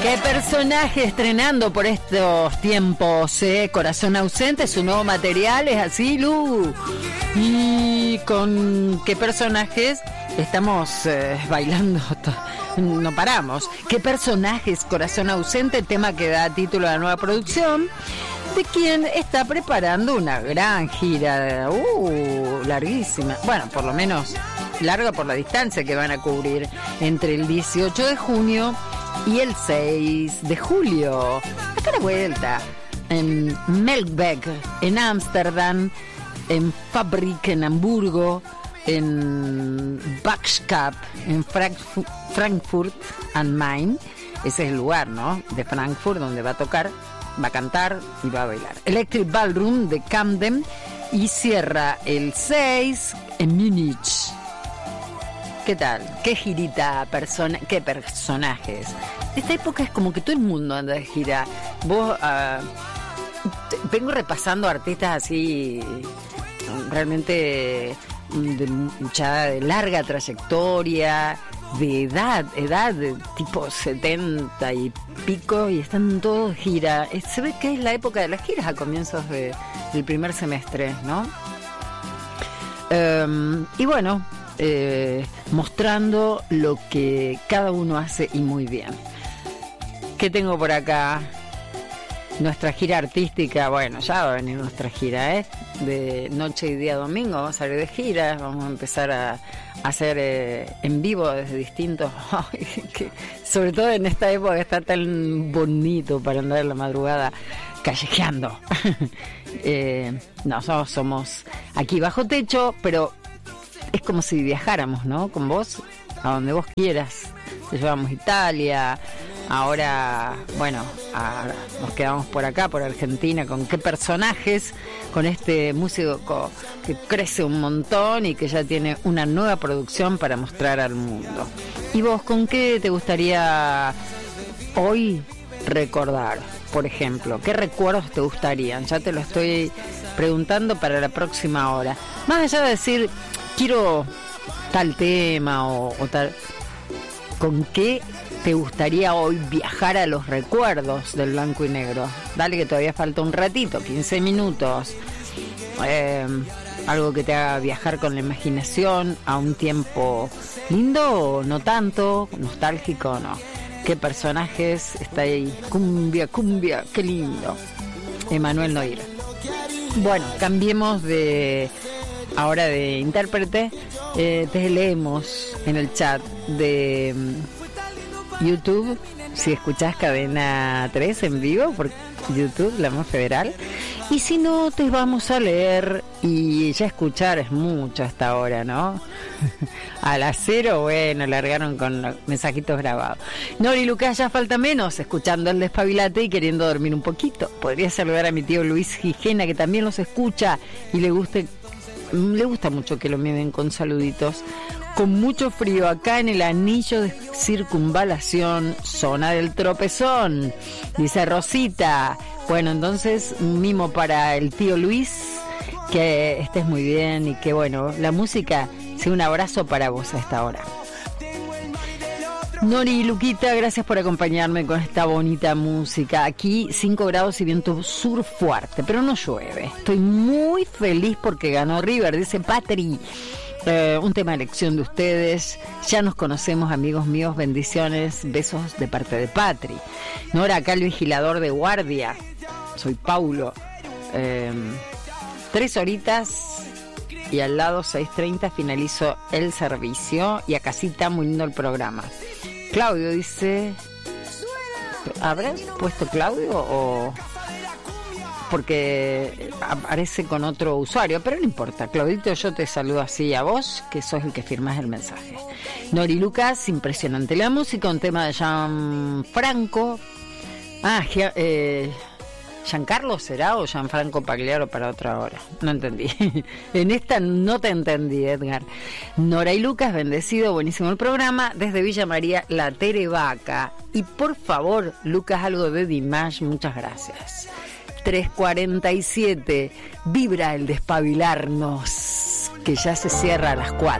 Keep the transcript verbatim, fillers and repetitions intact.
¿Qué personaje estrenando por estos tiempos? Eh? Corazón Ausente, su nuevo material, ¿es así, Lu? ¿Y con qué personajes estamos eh, bailando? No paramos. ¿Qué personajes? Corazón Ausente, tema que da título a la nueva producción, de quien está preparando una gran gira, uh, larguísima, bueno, por lo menos larga por la distancia que van a cubrir entre el dieciocho de junio y el seis de julio. Acá a la vuelta, en Melkbeek, en Ámsterdam, en Fabrik, en Hamburgo, en Bakskap, en Frankfurt, Frankfurt am Main. Ese es el lugar, ¿no?, de Frankfurt donde va a tocar, va a cantar y va a bailar. Electric Ballroom de Camden, y cierra el seis en Múnich. ¿Qué tal? ¿Qué girita? Persona, ¿qué personajes? Esta época es como que todo el mundo anda de gira. Vos, uh, te, vengo repasando artistas así, realmente de mucha, de larga trayectoria, de edad, edad de tipo setenta y pico, y están todos de gira. Se ve que es la época de las giras a comienzos de, del primer semestre, ¿no? Um, y bueno, Eh, mostrando lo que cada uno hace y muy bien. ¿Qué tengo por acá? Nuestra gira artística, bueno, ya va a venir nuestra gira, ¿eh? De noche y día domingo, vamos a salir de gira, vamos a empezar a, a hacer eh, en vivo desde distintos, que, sobre todo en esta época que está tan bonito para andar en la madrugada callejeando. eh, Nosotros somos aquí bajo techo, pero es como si viajáramos, ¿no?, con vos, a donde vos quieras. Te llevamos a Italia, ahora, bueno, a, nos quedamos por acá, por Argentina, con qué personajes, con este músico que crece un montón y que ya tiene una nueva producción para mostrar al mundo. ¿Y vos con qué te gustaría hoy recordar, por ejemplo? ¿Qué recuerdos te gustarían? Ya te lo estoy preguntando para la próxima hora. Más allá de decir, quiero tal tema o, o tal, ¿con qué te gustaría hoy viajar a los recuerdos del blanco y negro? Dale, que todavía falta un ratito, quince minutos. Eh, algo que te haga viajar con la imaginación a un tiempo lindo o no tanto, nostálgico, no. ¿Qué personajes está ahí? Cumbia, cumbia, qué lindo. Emanuel Noir. Bueno, cambiemos de ahora de intérprete. Eh, te leemos en el chat de um, YouTube, si escuchás Cadena tres en vivo por YouTube, la más federal. Y si no, te vamos a leer y ya escuchar es mucho hasta ahora, ¿no? A las cero, bueno, largaron con los mensajitos grabados. Nori Lucas, ya falta menos, escuchando el Despabilate y queriendo dormir un poquito. Podría saludar a mi tío Luis Gijena, que también los escucha y le guste, le gusta mucho que lo miren con saluditos. Con mucho frío acá en el anillo de circunvalación, zona del Tropezón, dice Rosita. Bueno, entonces un mimo para el tío Luis, que estés muy bien y que bueno, la música sea un abrazo para vos a esta hora. Nori y Luquita, gracias por acompañarme con esta bonita música. Aquí cinco grados y viento sur fuerte, pero no llueve. Estoy muy feliz porque ganó River, dice Patri. Eh, un tema de elección de ustedes. Ya nos conocemos, amigos míos, bendiciones, besos de parte de Patri. Nora, acá el vigilador de guardia, soy Paulo. eh, tres horitas y al lado seis treinta finalizo el servicio y acá sí está muy lindo el programa. Claudio dice, ¿habrás puesto Claudio o...? Porque aparece con otro usuario, pero no importa. Claudito, yo te saludo así a vos, que sos el que firmás el mensaje. Nori Lucas, impresionante la música, un tema de Gianfranco. Ah, eh, ¿Giancarlo será o Gianfranco Pagliaro para otra hora? No entendí. En esta no te entendí, Edgar. Nora y Lucas, bendecido, buenísimo el programa. Desde Villa María, La Terevaca. Y por favor, Lucas, algo de Dimash, muchas gracias. tres cuarenta y siete, vibra el despabilarnos, que ya se cierra a las cuatro.